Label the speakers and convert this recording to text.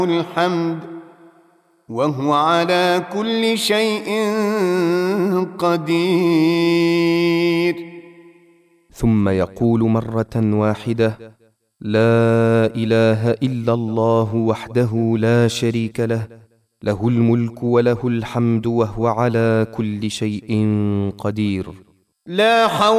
Speaker 1: الحمد وهو على كل شيء قدير.
Speaker 2: ثم يقول مرة واحدة: لا إله إلا الله وحده لا شريك له، له الملك وله الحمد وهو على كل شيء قدير.
Speaker 1: لا حول